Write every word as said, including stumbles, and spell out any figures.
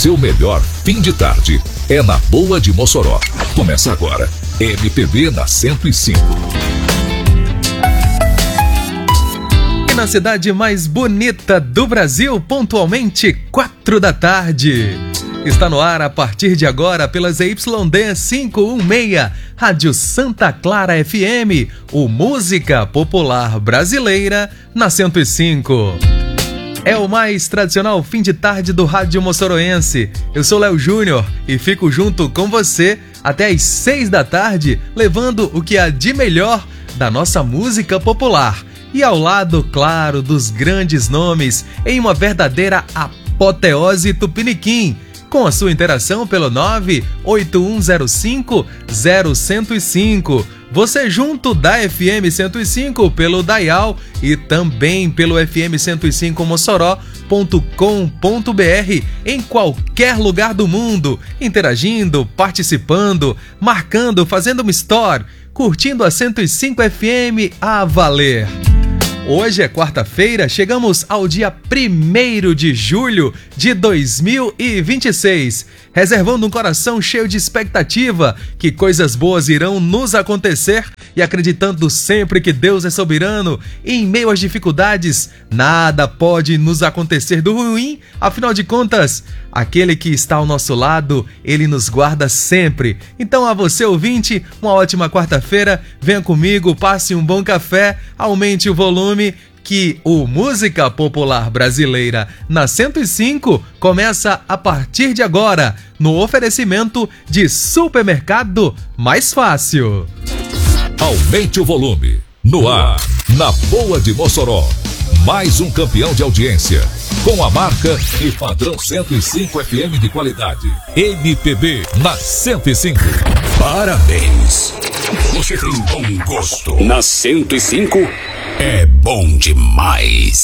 seu melhor fim de tarde é na Boa de Mossoró. Começa agora, M P B na cento e cinco. E na cidade mais bonita do Brasil, pontualmente quatro da tarde. Está no ar a partir de agora pela Z Y D quinhentos e dezesseis, Rádio Santa Clara F M, o Música Popular Brasileira na cento e cinco. É o mais tradicional fim de tarde do rádio moçoroense. Eu sou Léo Júnior e fico junto com você até às seis da tarde, levando o que há de melhor da nossa música popular. E ao lado, claro, dos grandes nomes, em uma verdadeira apoteose tupiniquim, com a sua interação pelo nove oito um zero cinco zero um zero cinco. Você junto da F M cento e cinco pelo Dial e também pelo f m cento e cinco mossoró ponto com ponto b r em qualquer lugar do mundo, interagindo, participando, marcando, fazendo uma story, curtindo a cento e cinco F M a valer. Hoje é quarta-feira, chegamos ao dia primeiro de julho de dois mil e vinte e seis, reservando um coração cheio de expectativa que coisas boas irão nos acontecer e acreditando sempre que Deus é soberano e em meio às dificuldades, nada pode nos acontecer do ruim, afinal de contas, aquele que está ao nosso lado, ele nos guarda sempre. Então a você ouvinte, uma ótima quarta-feira, venha comigo, passe um bom café, aumente o volume, que o Música Popular Brasileira na cento e cinco começa a partir de agora, no oferecimento de Supermercado Mais Fácil. Aumente o volume. No ar, na Boa de Mossoró. Mais um campeão de audiência. Com a marca e padrão cento e cinco F M de qualidade. M P B na cento e cinco. Parabéns. Você tem bom gosto. Na cento e cinco é bom demais.